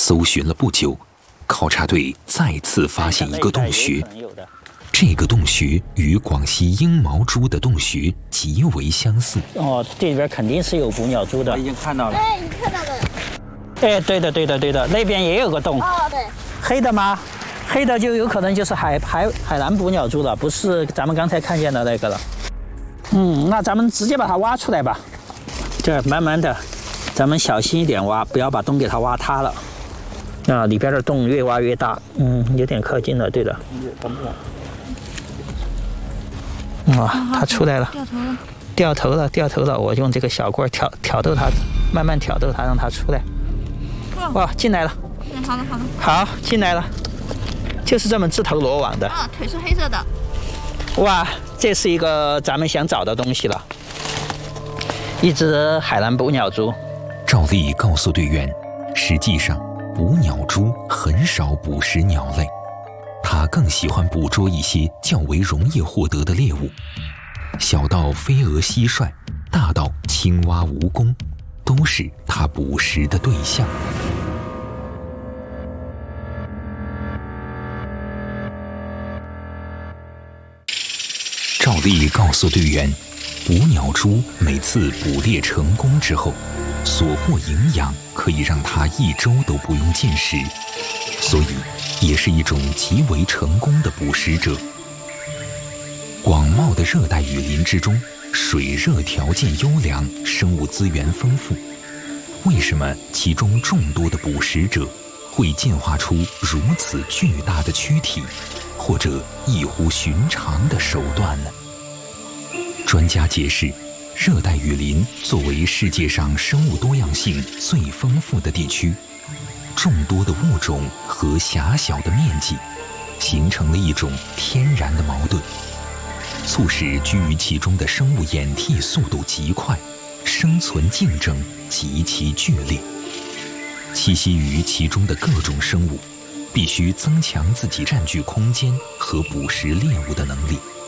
搜寻了不久，考察队再次发现一个洞穴。这个洞穴与广西鹰毛蛛的洞穴极为相似。 哦，这里边肯定是有捕鸟蛛的。 我已经看到了。 哎，你看到了？ 哎，对的，那边也有个洞。 哦，对。 黑的吗？黑的就有可能就是海南捕鸟蛛了，不是咱们刚才看见的那个了。那咱们直接把它挖出来吧。这慢慢的，咱们小心一点挖，不要把洞给它挖塌了。啊，里边的洞越挖越大。有点靠近了，对的。哇，它出来了，掉头了！我用这个小棍挑逗它，慢慢挑逗它，让它出来。哇，进来了！好，进来了，就是这么自投罗网的。 啊，腿是黑色的。 哇，这是一个咱们想找的东西了，一只海南捕鸟蛛。 赵丽告诉队员，实际上捕鸟蛛很少捕食鸟类。他更喜欢捕捉一些较为容易获得的猎物，小到飞蛾、蟋蟀，大到青蛙、蜈蚣，都是他捕食的对象。赵丽告诉队员，捕鸟蛛每次捕猎成功之后，所获营养可以让他1周都不用进食，所以也是一种极为成功的捕食者。广袤的热带雨林之中，水热条件优良，生物资源丰富。为什么其中众多的捕食者会进化出如此巨大的躯体，或者异乎寻常的手段呢？专家解释，热带雨林作为世界上生物多样性最丰富的地区，众多的物种和狭小的面积，形成了一种天然的矛盾，促使居于其中的生物演替速度极快，生存竞争极其剧烈。栖息于其中的各种生物，必须增强自己占据空间和捕食猎物的能力。